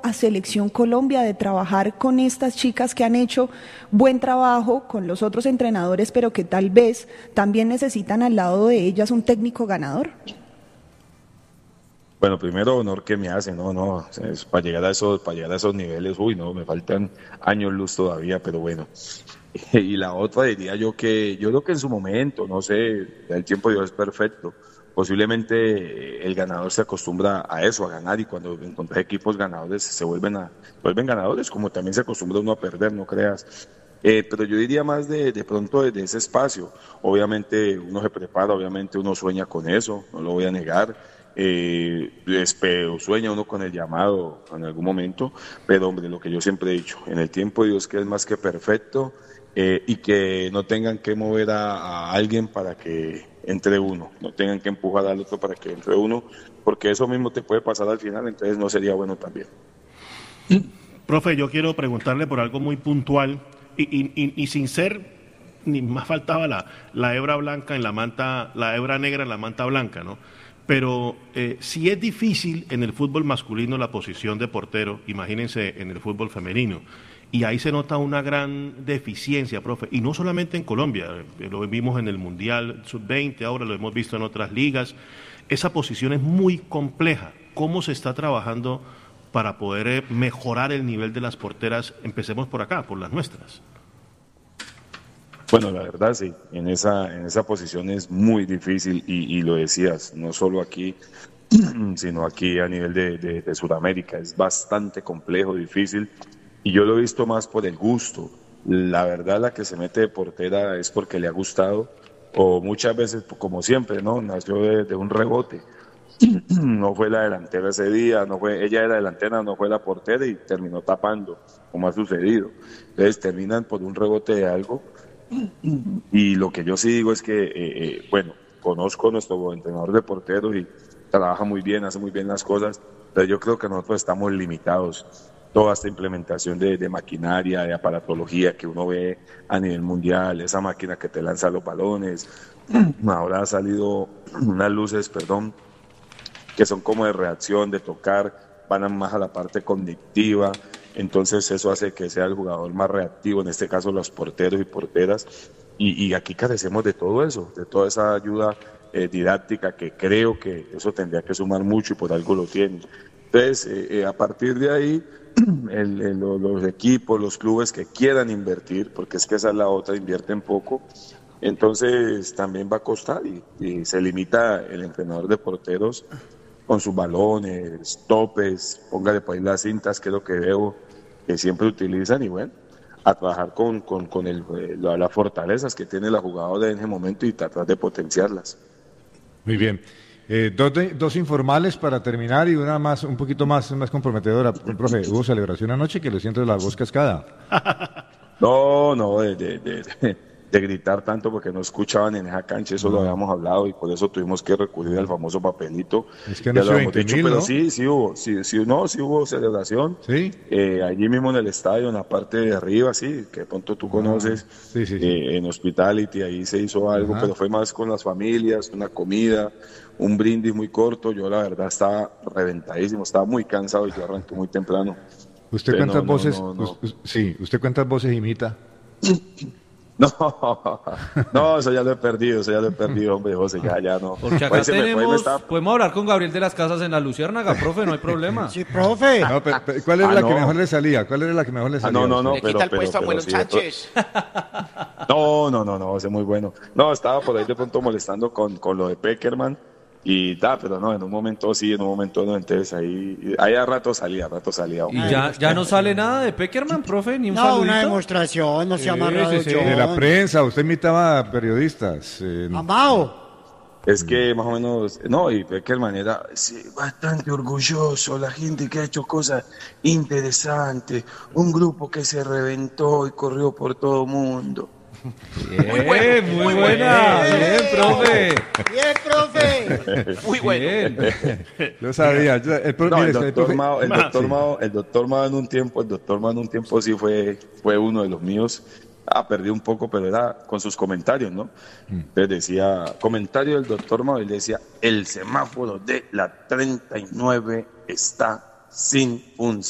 a Selección Colombia de trabajar con estas chicas que han hecho buen trabajo con los otros entrenadores, pero que tal vez también necesitan al lado de ellas un técnico ganador? Bueno, primero honor que me hacen, no, para llegar a esos niveles, no, me faltan años luz todavía, pero bueno. Y la otra diría yo creo que en su momento, no sé, el tiempo de Dios es perfecto. Posiblemente el ganador se acostumbra a eso, a ganar, y cuando encuentras equipos ganadores vuelven ganadores, como también se acostumbra uno a perder, no creas. Pero yo diría más de pronto desde ese espacio. Obviamente uno se prepara, obviamente uno sueña con eso, no lo voy a negar. Sueña uno con el llamado en algún momento, pero hombre, lo que yo siempre he dicho, en el tiempo de Dios, que es más que perfecto, y que no tengan que mover a alguien para que entre uno, no tengan que empujar al otro para que entre uno, porque eso mismo te puede pasar al final, entonces no sería bueno también. Profe, yo quiero preguntarle por algo muy puntual y sin ser, ni más faltaba la hebra blanca en la manta, la hebra negra en la manta blanca, ¿no? Pero si es difícil en el fútbol masculino la posición de portero, imagínense en el fútbol femenino. Y ahí se nota una gran deficiencia, profe. Y no solamente en Colombia, lo vimos en el Mundial Sub-20, ahora lo hemos visto en otras ligas. Esa posición es muy compleja. ¿Cómo se está trabajando para poder mejorar el nivel de las porteras? Empecemos por acá, por las nuestras. Bueno, la verdad sí, en esa posición es muy difícil y lo decías, no solo aquí, sino aquí a nivel de Sudamérica, es bastante complejo, difícil, y yo lo he visto más por el gusto. La verdad, la que se mete de portera es porque le ha gustado, o muchas veces, como siempre, ¿no? Nació de un rebote. No fue la delantera ese día, ella era delantera, no fue la portera y terminó tapando, como ha sucedido. Entonces terminan por un rebote de algo. Y lo que yo sí digo es que, bueno, conozco a nuestro entrenador de porteros y trabaja muy bien, hace muy bien las cosas, pero yo creo que nosotros estamos limitados. Toda esta implementación de maquinaria, de aparatología que uno ve a nivel mundial, esa máquina que te lanza los balones, ahora ha salido unas luces, que son como de reacción, de tocar, van más a la parte cognitiva. Entonces eso hace que sea el jugador más reactivo, en este caso los porteros y porteras, y aquí carecemos de todo eso, de toda esa ayuda didáctica, que creo que eso tendría que sumar mucho y por algo lo tiene. Entonces, a partir de ahí, los equipos, los clubes que quieran invertir, porque es que esa es la otra, invierten poco, entonces también va a costar y se limita el entrenador de porteros con sus balones, topes, póngale por ahí las cintas, que es lo que veo que siempre utilizan, y bueno, a trabajar con las fortalezas que tiene la jugadora en ese momento y tratar de potenciarlas. Muy bien. Dos informales para terminar y una más, un poquito más comprometedora. Profe, ¿hubo celebración anoche que le siento la voz cascada? No, de gritar tanto porque no escuchaban en esa cancha, eso lo habíamos hablado y por eso tuvimos que recurrir al famoso papelito. Es que no se 20.000, pero ¿no? sí hubo celebración. ¿Sí? Allí mismo en el estadio, en la parte de arriba, sí, que de pronto tú conoces, sí. En Hospitality, ahí se hizo algo, pero fue más con las familias, una comida, un brindis muy corto. Yo la verdad estaba reventadísimo, estaba muy cansado y yo arranqué muy temprano. ¿Usted cuántas voces? Sí, ¿usted cuántas voces imita? No, eso ya lo he perdido, hombre, José, ya no. Porque acá podemos hablar con Gabriel de las Casas en la Luciérnaga, profe, no hay problema. Sí, profe. No, pero ¿cuál era la que mejor le salía? No. Le quita el puesto a Buenos Sánchez. No, ese es muy bueno. No, estaba por ahí de pronto molestando con lo de Peckerman. Pero no, en un momento sí, en un momento no, entonces ahí a rato salía. ¿Y ya no sale nada de Peckerman, profe? ¿Ni un saludito? Una demostración, no se ha amarrado sí. De la prensa, usted imitaba a periodistas. Amado. Es que más o menos, no, y Peckerman era bastante orgulloso, la gente que ha hecho cosas interesantes, un grupo que se reventó y corrió por todo el mundo. Muy buena. Bien, profe. Muy bueno. Bien. Lo sabía. El doctor Mao en un tiempo sí fue uno de los míos. Perdí un poco, pero era con sus comentarios, ¿no? Entonces decía, comentario del doctor Mao, y le decía, el semáforo de la 39 está sin funcionar.